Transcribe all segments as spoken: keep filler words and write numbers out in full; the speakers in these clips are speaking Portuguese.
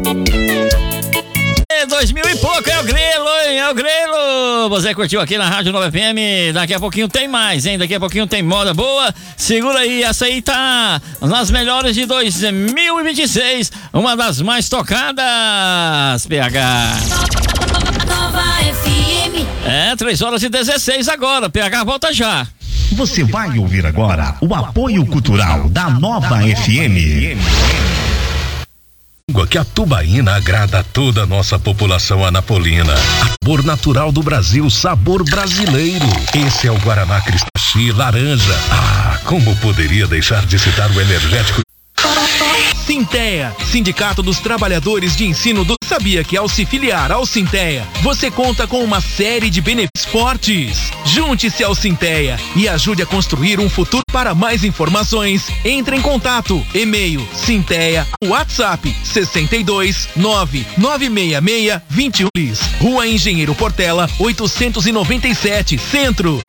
Dois mil e pouco, é o Grilo, hein? É o Grilo. Você curtiu aqui na Rádio Nova F M. Daqui a pouquinho tem mais, hein? Daqui a pouquinho tem moda boa. Segura aí, essa aí tá nas melhores de dois mil e vinte e seis. Uma das mais tocadas, P H. Nova F M. É, três horas e dezesseis agora. P H volta já. Você vai ouvir agora o apoio cultural da Nova F M. Que a tubaína agrada a toda a nossa população anapolina. Sabor natural do Brasil, sabor brasileiro. Esse é o Guaraná Cristaxi Laranja. Ah, como poderia deixar de citar o energético Sintea, Sindicato dos Trabalhadores de Ensino do... Sabia que ao se filiar ao Sintea, você conta com uma série de benefícios fortes. Junte-se ao Sintea e ajude a construir um futuro. Para mais informações, entre em contato. E-mail Sintea, WhatsApp sessenta e dois, nove nove seis seis, vinte e um. Rua Engenheiro Portela, oitocentos e noventa e sete, Centro.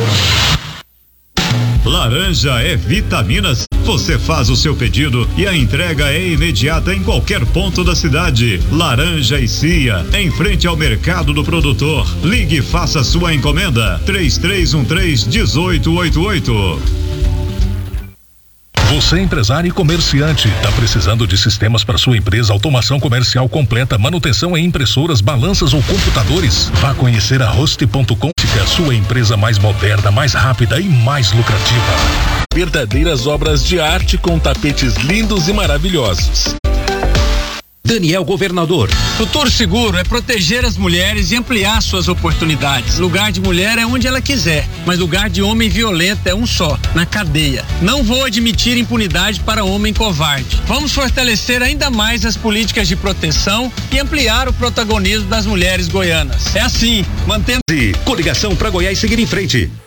Laranja é vitaminas. Você faz o seu pedido e a entrega é imediata em qualquer ponto da cidade. Laranja e Cia, em frente ao mercado do produtor. Ligue e faça sua encomenda. três três um três, um oito oito oito. Você, empresário e comerciante, está precisando de sistemas para sua empresa, automação comercial completa, manutenção em impressoras, balanças ou computadores? Vá conhecer a Host ponto com, sua empresa mais moderna, mais rápida e mais lucrativa. Verdadeiras obras de arte com tapetes lindos e maravilhosos. Daniel Governador. Futuro Seguro é proteger as mulheres e ampliar suas oportunidades. Lugar de mulher é onde ela quiser, mas lugar de homem violento é um só, na cadeia. Não vou admitir impunidade para homem covarde. Vamos fortalecer ainda mais as políticas de proteção e ampliar o protagonismo das mulheres goianas. É assim, mantendo... Coligação para Goiás seguir em frente.